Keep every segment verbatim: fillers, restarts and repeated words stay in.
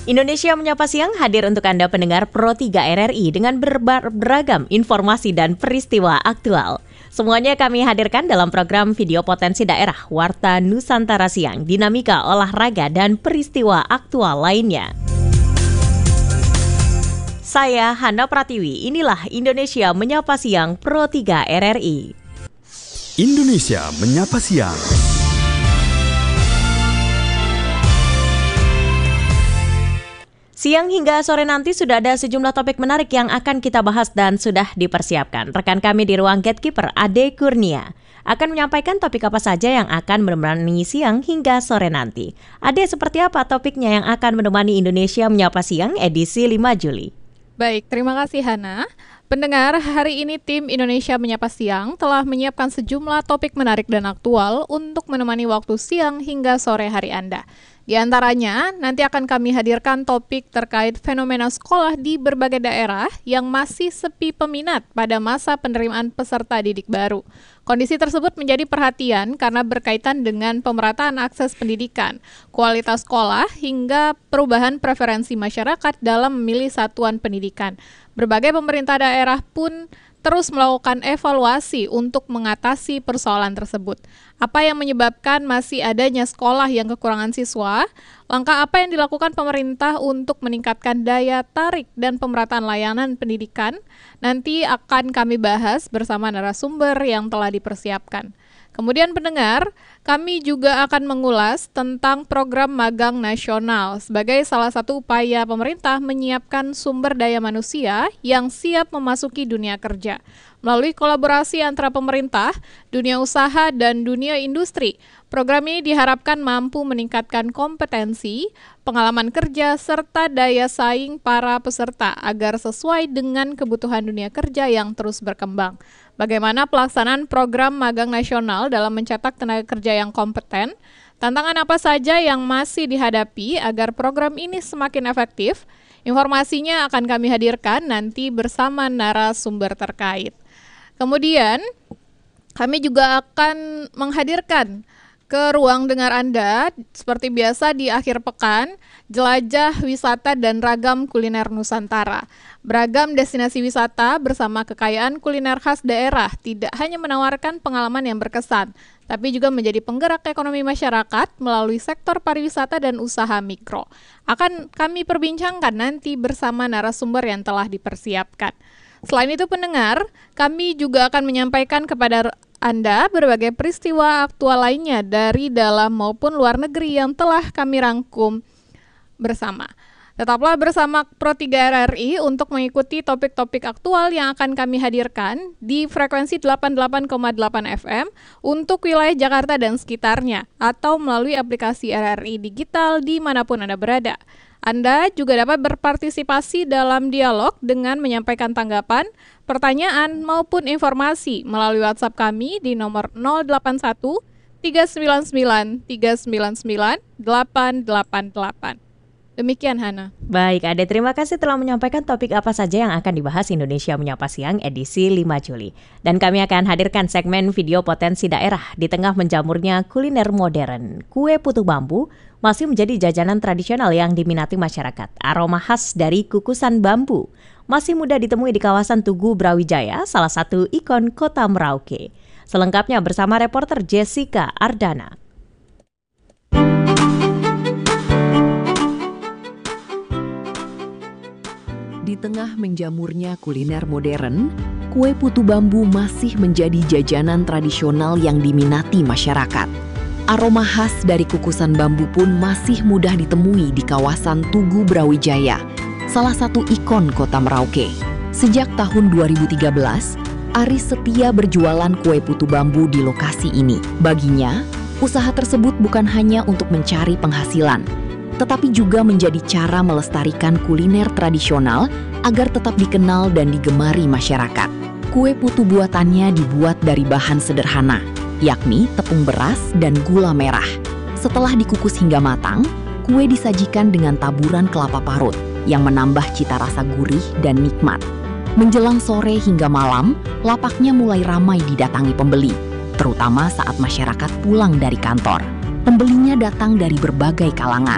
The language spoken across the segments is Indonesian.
Indonesia Menyapa Siang hadir untuk Anda pendengar Pro tiga R R I dengan berba- beragam informasi dan peristiwa aktual. Semuanya kami hadirkan dalam program Video Potensi Daerah Warta Nusantara Siang, dinamika olahraga dan peristiwa aktual lainnya. Saya Hana Pratiwi, inilah Indonesia Menyapa Siang Pro tiga R R I. Indonesia Menyapa Siang. Siang hingga sore nanti sudah ada sejumlah topik menarik yang akan kita bahas dan sudah dipersiapkan. Rekan kami di ruang Gatekeeper, Ade Kurnia, akan menyampaikan topik apa saja yang akan menemani siang hingga sore nanti. Ade, seperti apa topiknya yang akan menemani Indonesia Menyapa Siang edisi lima Juli? Baik, terima kasih Hana. Pendengar, hari ini tim Indonesia Menyapa Siang telah menyiapkan sejumlah topik menarik dan aktual untuk menemani waktu siang hingga sore hari Anda. Di antaranya, nanti akan kami hadirkan topik terkait fenomena sekolah di berbagai daerah yang masih sepi peminat pada masa penerimaan peserta didik baru. Kondisi tersebut menjadi perhatian karena berkaitan dengan pemerataan akses pendidikan, kualitas sekolah, hingga perubahan preferensi masyarakat dalam memilih satuan pendidikan. Berbagai pemerintah daerah pun terus melakukan evaluasi untuk mengatasi persoalan tersebut. Apa yang menyebabkan masih adanya sekolah yang kekurangan siswa? Langkah apa yang dilakukan pemerintah untuk meningkatkan daya tarik dan pemerataan layanan pendidikan? Nanti akan kami bahas bersama narasumber yang telah dipersiapkan. Kemudian pendengar, kami juga akan mengulas tentang program magang nasional sebagai salah satu upaya pemerintah menyiapkan sumber daya manusia yang siap memasuki dunia kerja. Melalui kolaborasi antara pemerintah, dunia usaha, dan dunia industri, program ini diharapkan mampu meningkatkan kompetensi, pengalaman kerja, serta daya saing para peserta agar sesuai dengan kebutuhan dunia kerja yang terus berkembang. Bagaimana pelaksanaan program magang nasional dalam mencetak tenaga kerja yang kompeten? Tantangan apa saja yang masih dihadapi agar program ini semakin efektif? Informasinya akan kami hadirkan nanti bersama narasumber terkait. Kemudian, kami juga akan menghadirkan ke ruang dengar Anda, seperti biasa di akhir pekan, jelajah wisata dan ragam kuliner Nusantara. Beragam destinasi wisata bersama kekayaan kuliner khas daerah tidak hanya menawarkan pengalaman yang berkesan, tapi juga menjadi penggerak ekonomi masyarakat melalui sektor pariwisata dan usaha mikro. Akan kami perbincangkan nanti bersama narasumber yang telah dipersiapkan. Selain itu pendengar, kami juga akan menyampaikan kepada Anda berbagai peristiwa aktual lainnya dari dalam maupun luar negeri yang telah kami rangkum bersama. Tetaplah bersama Pro tiga R R I untuk mengikuti topik-topik aktual yang akan kami hadirkan di frekuensi delapan puluh delapan koma delapan F M untuk wilayah Jakarta dan sekitarnya, atau melalui aplikasi R R I Digital dimanapun Anda berada. Anda juga dapat berpartisipasi dalam dialog dengan menyampaikan tanggapan, pertanyaan, maupun informasi melalui WhatsApp kami di nomor nol delapan satu tiga sembilan sembilan tiga sembilan sembilan delapan delapan delapan. Demikian Hana. Baik, Ade, terima kasih telah menyampaikan topik apa saja yang akan dibahas Indonesia Menyapa Siang edisi lima Juli. Dan kami akan hadirkan segmen Video Potensi Daerah di tengah menjamurnya kuliner modern. Kue putu bambu masih menjadi jajanan tradisional yang diminati masyarakat. Aroma khas dari kukusan bambu masih mudah ditemui di kawasan Tugu Brawijaya, salah satu ikon kota Merauke. Selengkapnya bersama reporter Jessica Ardana. Di tengah menjamurnya kuliner modern, kue putu bambu masih menjadi jajanan tradisional yang diminati masyarakat. Aroma khas dari kukusan bambu pun masih mudah ditemui di kawasan Tugu Brawijaya, salah satu ikon kota Merauke. Sejak tahun dua ribu tiga belas, Aris setia berjualan kue putu bambu di lokasi ini. Baginya, usaha tersebut bukan hanya untuk mencari penghasilan, tetapi juga menjadi cara melestarikan kuliner tradisional agar tetap dikenal dan digemari masyarakat. Kue putu buatannya dibuat dari bahan sederhana, yakni tepung beras dan gula merah. Setelah dikukus hingga matang, kue disajikan dengan taburan kelapa parut yang menambah cita rasa gurih dan nikmat. Menjelang sore hingga malam, lapaknya mulai ramai didatangi pembeli, terutama saat masyarakat pulang dari kantor. Pembelinya datang dari berbagai kalangan,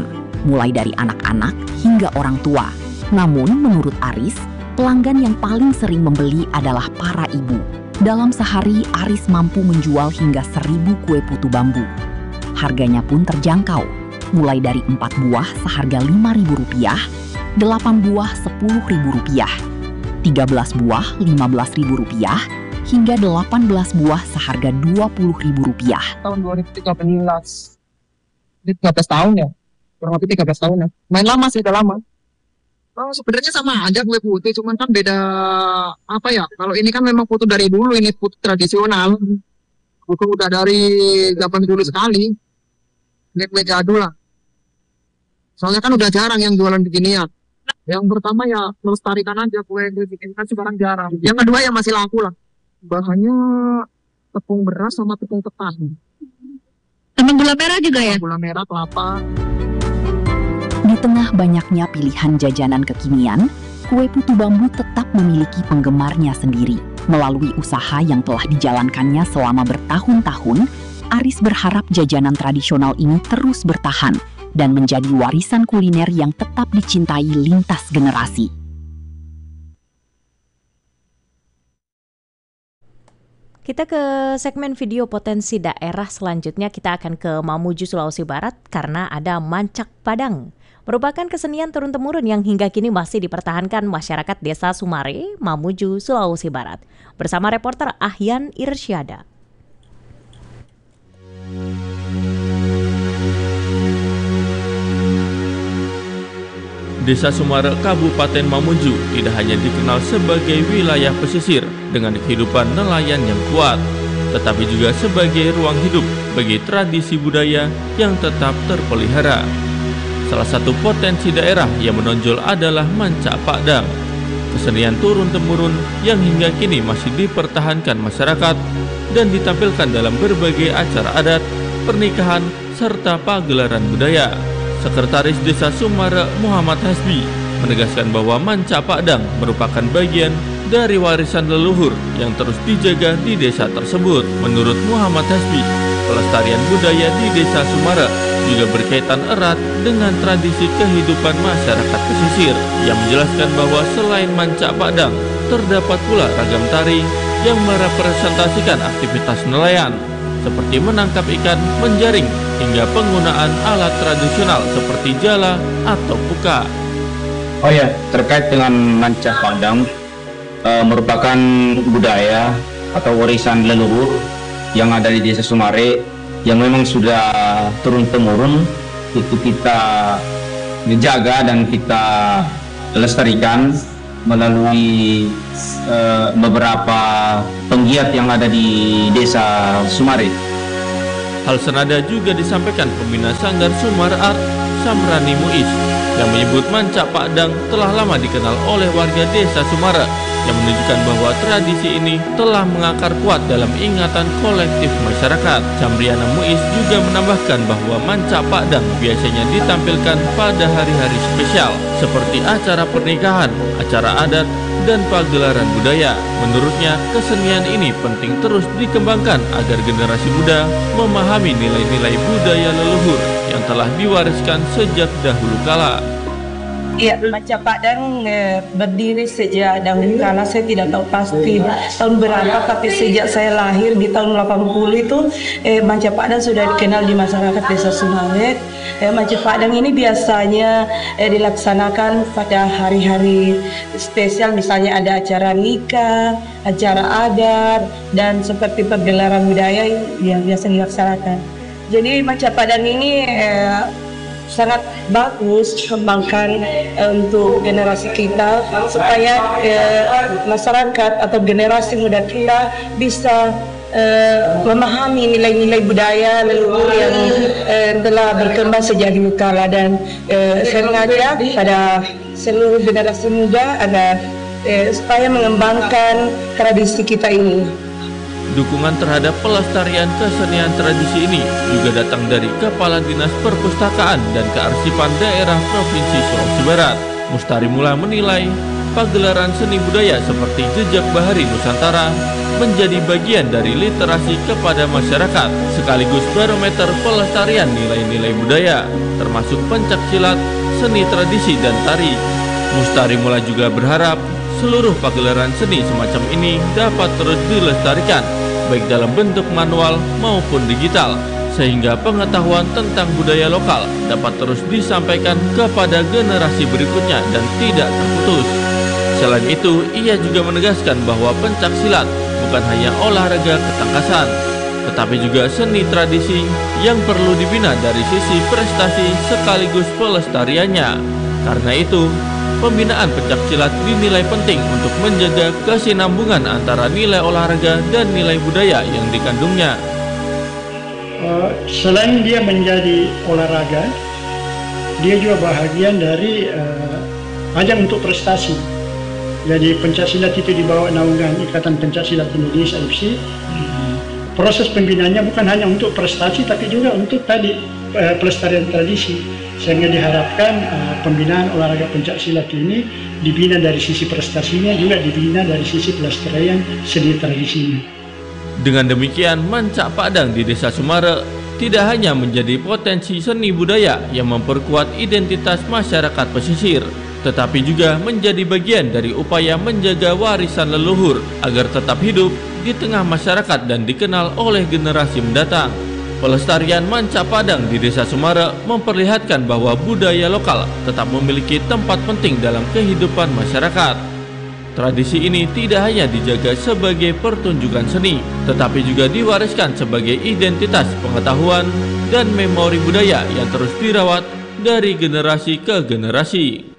mulai dari anak-anak hingga orang tua. Namun menurut Aris, pelanggan yang paling sering membeli adalah para ibu. Dalam sehari, Aris mampu menjual hingga seribu kue putu bambu. Harganya pun terjangkau, mulai dari empat buah seharga lima ribu rupiah, delapan buah sepuluh ribu rupiah, tiga belas buah lima belas ribu rupiah, hingga delapan belas buah seharga dua puluh ribu rupiah. Tahun dua ribu tiga belas, ini tiga belas tahun ya, kurang lebih tiga belas tahun ya. Main lama sih, udah lama. Oh, sebenarnya sama aja kue putih, cuman kan beda apa ya? Kalau ini kan memang putu dari dulu, ini putu tradisional. Putu udah dari zaman dulu sekali. Ini kue jadul lah. Soalnya kan udah jarang yang jualan beginian. Yang pertama ya melestarikan aja kue begini kan sekarang jarang. Yang kedua ya masih laku lah. Bahannya tepung beras sama tepung ketan. Sama gula merah juga ya? Gula merah, kelapa. Di tengah banyaknya pilihan jajanan kekinian, kue putu bambu tetap memiliki penggemarnya sendiri. Melalui usaha yang telah dijalankannya selama bertahun-tahun, Aris berharap jajanan tradisional ini terus bertahan dan menjadi warisan kuliner yang tetap dicintai lintas generasi. Kita ke segmen video potensi daerah selanjutnya. Kita akan ke Mamuju, Sulawesi Barat karena ada Mancak Padang. Merupakan kesenian turun-temurun yang hingga kini masih dipertahankan masyarakat Desa Sumare, Mamuju, Sulawesi Barat. Bersama reporter Ahyan Irsyada. Desa Sumare, Kabupaten Mamuju tidak hanya dikenal sebagai wilayah pesisir dengan kehidupan nelayan yang kuat, tetapi juga sebagai ruang hidup bagi tradisi budaya yang tetap terpelihara. Salah satu potensi daerah yang menonjol adalah Mancak Padang, kesenian turun-temurun yang hingga kini masih dipertahankan masyarakat dan ditampilkan dalam berbagai acara adat, pernikahan, serta pagelaran budaya. Sekretaris Desa Sumare Muhammad Hasbi menegaskan bahwa Mancak Padang merupakan bagian dari warisan leluhur yang terus dijaga di desa tersebut. Menurut Muhammad Hasbi, pelestarian budaya di Desa Sumare juga berkaitan erat dengan tradisi kehidupan masyarakat pesisir, yang menjelaskan bahwa selain Mancak Padang, terdapat pula ragam tari yang merepresentasikan aktivitas nelayan, seperti menangkap ikan, menjaring, hingga penggunaan alat tradisional seperti jala atau puka. Oh ya, terkait dengan Mancak Padang, e, merupakan budaya atau warisan leluhur yang ada di Desa Sumare yang memang sudah turun-temurun, itu kita jaga dan kita lestarikan melalui e, beberapa penggiat yang ada di Desa Sumare. Hal senada juga disampaikan pembina Sanggar Sumare Art, Samrani Muiz, yang menyebut Mancak Padang telah lama dikenal oleh warga Desa Sumare, yang menunjukkan bahwa tradisi ini telah mengakar kuat dalam ingatan kolektif masyarakat. Samriana Muiz juga menambahkan bahwa Mancak Padang biasanya ditampilkan pada hari-hari spesial seperti acara pernikahan, acara adat, dan pagelaran budaya. Menurutnya, kesenian ini penting terus dikembangkan agar generasi muda memahami nilai-nilai budaya leluhur yang telah diwariskan sejak dahulu kala. Iya, Mancak Padang eh, berdiri sejak dahulu kala, saya tidak tahu pasti tahun berapa, tapi sejak saya lahir di tahun delapan puluh itu eh, Mancak Padang sudah dikenal di masyarakat Desa Sumare. Eh, Mancak Padang ini biasanya eh, dilaksanakan pada hari-hari spesial, misalnya ada acara nikah, acara adat, dan seperti pagelaran budaya yang biasa dilaksanakan. Jadi Mancak Padang ini eh, sangat bagus kembangkan eh, untuk generasi kita supaya eh, masyarakat atau generasi muda kita bisa eh, memahami nilai-nilai budaya leluhur yang eh, telah berkembang sejak dulu kala, dan eh, saya mengajak pada seluruh generasi muda agar eh, supaya mengembangkan tradisi kita ini. Dukungan terhadap pelestarian kesenian tradisi ini juga datang dari Kepala Dinas Perpustakaan dan Kearsipan Daerah Provinsi Sulawesi Barat. Mustari Mula menilai pagelaran seni budaya seperti Jejak Bahari Nusantara menjadi bagian dari literasi kepada masyarakat, sekaligus barometer pelestarian nilai-nilai budaya, termasuk pencak silat, seni tradisi, dan tari. Mustari Mula juga berharap seluruh pagelaran seni semacam ini dapat terus dilestarikan, baik dalam bentuk manual maupun digital, sehingga pengetahuan tentang budaya lokal dapat terus disampaikan kepada generasi berikutnya dan tidak terputus. Selain itu, ia juga menegaskan bahwa pencak silat bukan hanya olahraga ketangkasan, tetapi juga seni tradisi yang perlu dibina dari sisi prestasi sekaligus pelestariannya. Karena itu, pembinaan pencak silat dinilai penting untuk menjaga kesinambungan antara nilai olahraga dan nilai budaya yang dikandungnya. Uh, selain dia menjadi olahraga, dia juga bahagian dari uh, ajang untuk prestasi. Jadi pencak silat itu dibawa naungan Ikatan Pencak Silat Indonesia I F C. Hmm. Proses pembinaannya bukan hanya untuk prestasi, tapi juga untuk tadi uh, pelestarian tradisi. Sehingga diharapkan uh, pembinaan olahraga pencak silat ini dibina dari sisi prestasinya, juga dibina dari sisi pelestarian seni tradisinya. Dengan demikian, Mancak Padang di Desa Sumarek tidak hanya menjadi potensi seni budaya yang memperkuat identitas masyarakat pesisir, tetapi juga menjadi bagian dari upaya menjaga warisan leluhur agar tetap hidup di tengah masyarakat dan dikenal oleh generasi mendatang. Pelestarian Mancak Padang di Desa Sumarek memperlihatkan bahwa budaya lokal tetap memiliki tempat penting dalam kehidupan masyarakat. Tradisi ini tidak hanya dijaga sebagai pertunjukan seni, tetapi juga diwariskan sebagai identitas pengetahuan dan memori budaya yang terus dirawat dari generasi ke generasi.